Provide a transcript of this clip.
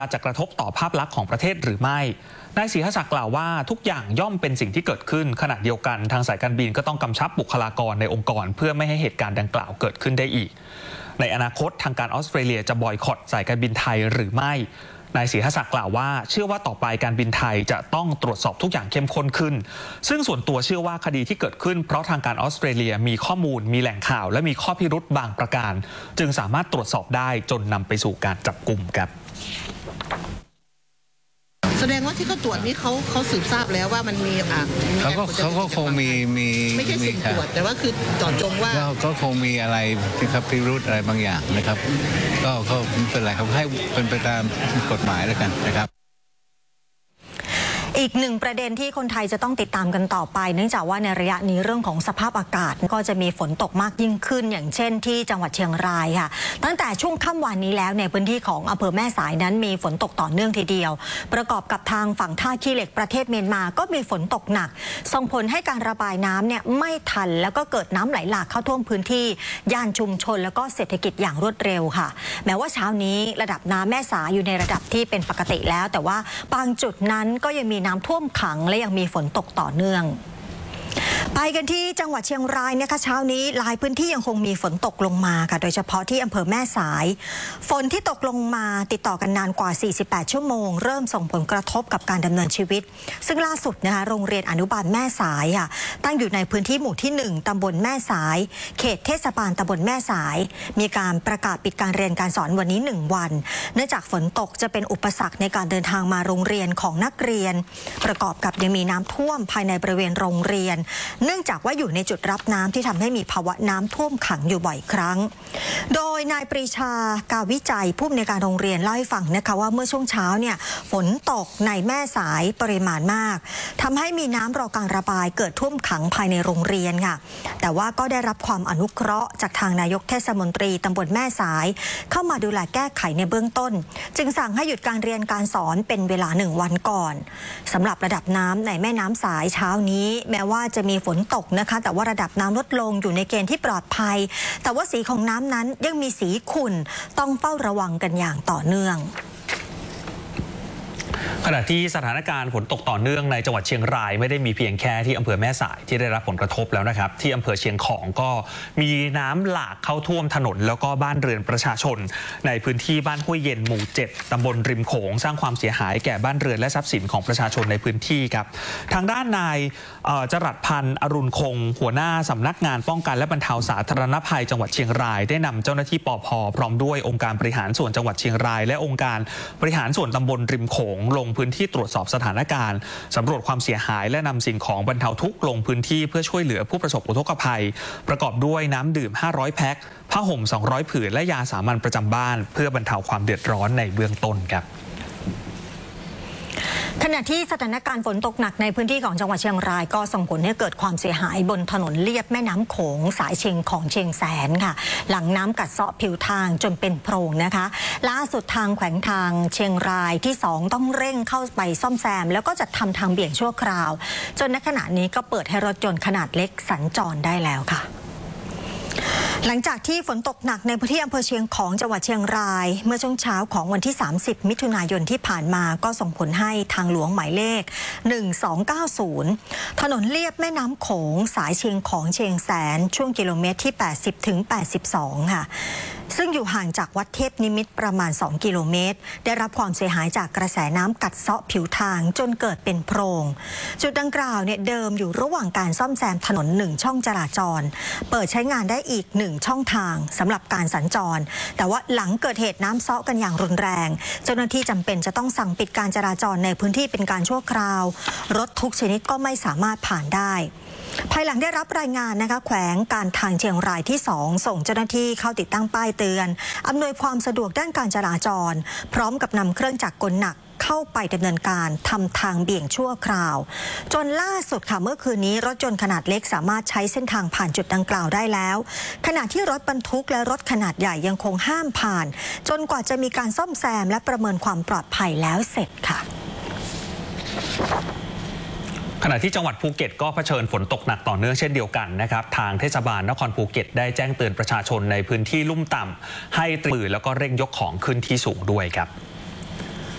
จะกระทบต่อภาพลักษณ์ของประเทศหรือไม่นายศรีหศักดิ์กล่าวว่าทุกอย่างย่อมเป็นสิ่งที่เกิดขึ้นขณะเดียวกันทางสายการบินก็ต้องกำชับบุคลากรในองค์กรเพื่อไม่ให้เหตุการณ์ดังกล่าวเกิดขึ้นได้อีกในอนาคตทางการออสเตรเลียจะบอยคอตสายการบินไทยหรือไม่นายศรีหศักดิ์กล่าวว่าเชื่อว่าต่อไปการบินไทยจะต้องตรวจสอบทุกอย่างเข้มข้นขึ้นซึ่งส่วนตัวเชื่อว่าคดีที่เกิดขึ้นเพราะทางการออสเตรเลียมีข้อมูลมีแหล่งข่าวและมีข้อพิรุธบางประการจึงสามารถตรวจสอบได้จนนำไปสู่การจับกุมครับแสดงว่าที่เขาตรวจนี่เขาสืบทราบแล้วว่ามันมีเขาก็คงมีไม่ใช่สุ่มตรวจแต่ว่าคือเจาะจงว่าก็คงมีอะไรที่ครับพิรุธอะไรบางอย่างนะครับก็ไม่เป็นไรครับให้เป็นไปตามกฎหมายแล้วกันนะครับอีกหนึ่งประเด็นที่คนไทยจะต้องติดตามกันต่อไปเนื่องจากว่าในระยะนี้เรื่องของสภาพอากาศก็จะมีฝนตกมากยิ่งขึ้นอย่างเช่นที่จังหวัดเชียงรายค่ะตั้งแต่ช่วงค่ำวันนี้แล้วในพื้นที่ของอำเภอแม่สายนั้นมีฝนตกต่อเนื่องทีเดียวประกอบกับทางฝั่งท่าขี้เหล็กประเทศเมียนมาก็มีฝนตกหนักส่งผลให้การระบายน้ำเนี่ยไม่ทันแล้วก็เกิดน้ำไหลหลากเข้าท่วมพื้นที่ย่านชุมชนแล้วก็เศรษฐกิจอย่างรวดเร็วค่ะแม้ว่าเช้านี้ระดับน้ำแม่สายอยู่ในระดับที่เป็นปกติแล้วแต่ว่าบางจุดนั้นก็ยังมีน้ำท่วมขังและยังมีฝนตกต่อเนื่องไปกันที่จังหวัดเชียงรายนะคะเช้านี้หลายพื้นที่ยังคงมีฝนตกลงมาค่ะโดยเฉพาะที่อำเภอแม่สายฝนที่ตกลงมาติดต่อกันนานกว่า48ชั่วโมงเริ่มส่งผลกระทบกับการดำเนินชีวิตซึ่งล่าสุดนะคะโรงเรียนอนุบาลแม่สายค่ะตั้งอยู่ในพื้นที่หมู่ที่1ตำบลแม่สายเขตเทศบาลตำบลแม่สายมีการประกาศปิดการเรียนการสอนวันนี้1วันเนื่องจากฝนตกจะเป็นอุปสรรคในการเดินทางมาโรงเรียนของนักเรียนประกอบกับยังมีน้ำท่วมภายในบริเวณโรงเรียนเนื่องจากว่าอยู่ในจุดรับน้ำที่ทำให้มีภาวะน้ำท่วมขังอยู่บ่อยครั้งโดยนายปรีชากาวิจัยผู้อำนวยการโรงเรียนเล่าให้ฟังนะคะว่าเมื่อช่วงเช้าเนี่ยฝนตกในแม่สายปริมาณมากทำให้มีน้ำรอการระบายเกิดท่วมขังภายในโรงเรียนค่ะแต่ว่าก็ได้รับความอนุเคราะห์จากทางนายกเทศมนตรีตำบลแม่สายเข้ามาดูแลแก้ไขในเบื้องต้นจึงสั่งให้หยุดการเรียนการสอนเป็นเวลา1วันก่อนสำหรับระดับน้ำในแม่น้ำสายเช้านี้แม้ว่าจะมีฝนตกนะคะแต่ว่าระดับน้ำลดลงอยู่ในเกณฑ์ที่ปลอดภัยแต่ว่าสีของน้ำนั้นยังมีสีขุ่นต้องเฝ้าระวังกันอย่างต่อเนื่องขณะที่สถานการณ์ฝนตกต่อเนื่องในจังหวัดเชียงรายไม่ได้มีเพียงแค่ที่อำเภอแม่สายที่ได้รับผลกระทบแล้วนะครับที่อำเภอเชียงของก็มีน้ำหลากเข้าท่วมถนนแล้วก็บ้านเรือนประชาชนในพื้นที่บ้านห้วยเย็นหมู่7ตำบลริมโขงสร้างความเสียหายแก่บ้านเรือนและทรัพย์สินของประชาชนในพื้นที่ครับทางด้านนายจรัสพันธ์อรุณคงหัวหน้าสำนักงานป้องกันและบรรเทาสาธารณภัยจังหวัดเชียงรายได้นำเจ้าหน้าที่ปภ.พร้อมด้วยองค์การบริหารส่วนจังหวัดเชียงรายและองค์การบริหารส่วนตำบลริมโขงลงพื้นที่ตรวจสอบสถานการณ์สำรวจความเสียหายและนำสิ่งของบรรเทาทุกข์ลงพื้นที่เพื่อช่วยเหลือผู้ประสบอุทกภัยประกอบด้วยน้ำดื่ม500แพ็คผ้าห่ม200ผืนและยาสามัญประจำบ้านเพื่อบรรเทาความเดือดร้อนในเบื้องต้นครับขณะที่สถานการณ์ฝนตกหนักในพื้นที่ของจังหวัดเชียงรายก็ส่งผลให้เกิดความเสียหายบนถนนเลียบแม่น้ำโขงสายเชียงของเชียงแสนค่ะหลังน้ำกัดเซาะผิวทางจนเป็นโพรงนะคะล่าสุดทางแขวงทางเชียงรายที่2ต้องเร่งเข้าไปซ่อมแซมแล้วก็จัดทำทางเบี่ยงชั่วคราวจนณขณะนี้ก็เปิดให้รถยนต์ขนาดเล็กสัญจรได้แล้วค่ะหลังจากที่ฝนตกหนักในพื้นที่อำเภอเชียงของจังหวัดเชียงรายเมื่อช่วงเช้าของวันที่30มิถุนายนที่ผ่านมาก็ส่งผลให้ทางหลวงหมายเลข1290ถนนเลียบแม่น้ำโขงสายเชียงของเชียงแสนช่วงกิโลเมตรที่80ถึง82ค่ะซึ่งอยู่ห่างจากวัดเทพนิมิตรประมาณ2กิโลเมตรได้รับความเสียหายจากกระแสน้ำกัดเซาะผิวทางจนเกิดเป็นโพรงจุดดังกล่าวเนี่ยเดิมอยู่ระหว่างการซ่อมแซมถนน1ช่องจราจรเปิดใช้งานได้อีก1ช่องทางสำหรับการสัญจรแต่ว่าหลังเกิดเหตุน้ำเซาะกันอย่างรุนแรงเจ้าหน้าที่จำเป็นจะต้องสั่งปิดการจราจรในพื้นที่เป็นการชั่วคราวรถทุกชนิดก็ไม่สามารถผ่านได้ภายหลังได้รับรายงานนะคะแขวงการทางเชียงรายที่2ส่งเจ้าหน้าที่เข้าติดตั้งป้ายเตือนอำนวยความสะดวกด้านการจราจรพร้อมกับนำเครื่องจักรกลหนักเข้าไปดำเนินการทำทางเบี่ยงชั่วคราวจนล่าสุดค่ะเมื่อคืนนี้รถยนต์ขนาดเล็กสามารถใช้เส้นทางผ่านจุดดังกล่าวได้แล้วขณะที่รถบรรทุกและรถขนาดใหญ่ยังคงห้ามผ่านจนกว่าจะมีการซ่อมแซมและประเมินความปลอดภัยแล้วเสร็จค่ะขณะที่จังหวัดภูเก็ตก็เผชิญฝนตกหนักต่อเนื่องเช่นเดียวกันนะครับทางเทศบาลนครภูเก็ตได้แจ้งเตือนประชาชนในพื้นที่ลุ่มต่ำให้เตรียมแล้วก็เร่งยกของขึ้นที่สูงด้วยครับ